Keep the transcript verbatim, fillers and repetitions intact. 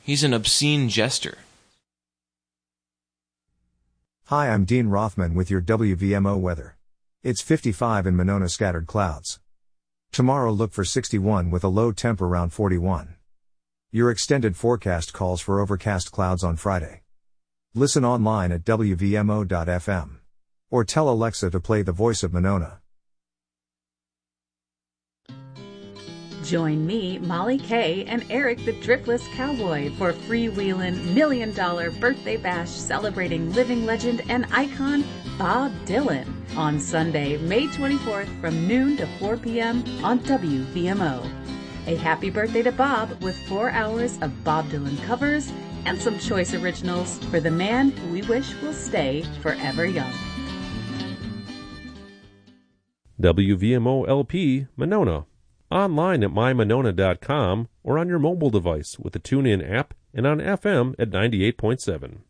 He's an obscene jester. Hi, I'm Dean Rothman with your W V M O weather. It's fifty-five in Monona, scattered clouds. Tomorrow look for sixty-one with a low temp around forty-one. Your extended forecast calls for overcast clouds on Friday. Listen online at W V M O dot F M. Or tell Alexa to play The Voice of Monona. Join me, Molly Kay, and Eric the Driftless Cowboy for freewheelin' million dollar birthday bash celebrating living legend and icon Bob Dylan on Sunday, May twenty-fourth from noon to four p.m. on W V M O. A happy birthday to Bob with four hours of Bob Dylan covers and some choice originals for the man who we wish will stay forever young. W V M O L P, Monona. Online at my monona dot com or on your mobile device with the TuneIn app and on F M at ninety-eight point seven.